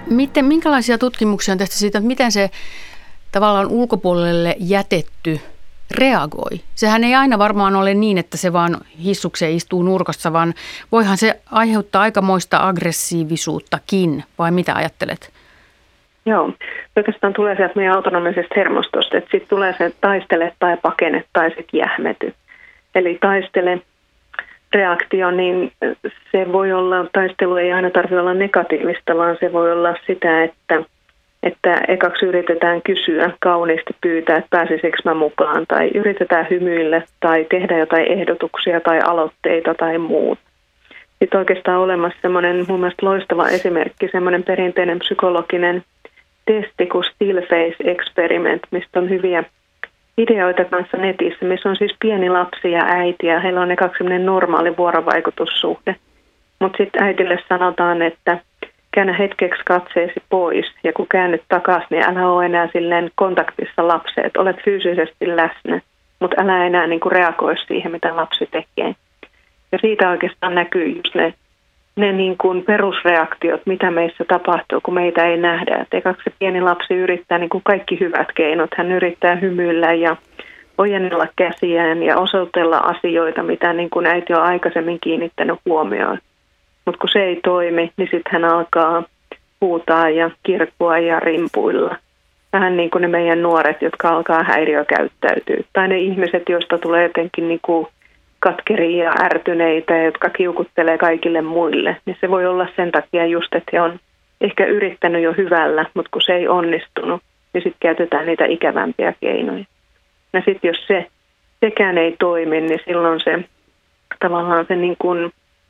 Minkälaisia tutkimuksia on tehty siitä, että miten se tavallaan ulkopuolelle jätetty reagoi? Sehän ei aina varmaan ole niin, että se vaan hissukseen istuu nurkassa, vaan voihan se aiheuttaa aikamoista aggressiivisuuttakin, vai mitä ajattelet? Joo, oikeastaan tulee sieltä meidän autonomisesta hermostosta, että sitten tulee se taistele tai pakene tai sitten jähmety. Eli taistele reaktio, niin se voi olla, taistelu ei aina tarvitse olla negatiivista, vaan se voi olla sitä, että ekaksi yritetään kysyä, kauniisti pyytää, että pääsisikö mä mukaan, tai yritetään hymyillä, tai tehdä jotain ehdotuksia, tai aloitteita, tai muut. Sitten oikeastaan on olemassa semmoinen mun mielestä loistava esimerkki, semmoinen perinteinen psykologinen testi kuin Still Face Experiment, mistä on hyviä videoita kanssa netissä, missä on siis pieni lapsi ja äiti, ja heillä on ekaksi semmoinen normaali vuorovaikutussuhde. Mutta sitten äitille sanotaan, että käännä hetkeksi katseesi pois, ja kun käännyt takaisin, niin älä ole enää silleen kontaktissa lapseen, että olet fyysisesti läsnä, mutta älä enää niin kuin reagoi siihen, mitä lapsi tekee. Ja siitä oikeastaan näkyy just ne niin kuin perusreaktiot, mitä meissä tapahtuu, kun meitä ei nähdä. Et ekaksi se pieni lapsi yrittää niin kuin kaikki hyvät keinot. Hän yrittää hymyillä ja ojennella käsiään ja osoitella asioita, mitä niin kuin äiti on aikaisemmin kiinnittänyt huomioon. Mutta kun se ei toimi, niin sitten hän alkaa huutaa ja kirkua ja rimpuilla. Vähän niin kuin ne meidän nuoret, jotka alkaa häiriökäyttäytyä. Tai ne ihmiset, joista tulee jotenkin niin kuin katkeria ja ärtyneitä, jotka kiukuttelee kaikille muille. Niin se voi olla sen takia just, että he on ehkä yrittänyt jo hyvällä, mutta kun se ei onnistunut, niin sitten käytetään niitä ikävämpiä keinoja. Ja sitten jos sekään ei toimi, niin silloin se tavallaan se niin kuin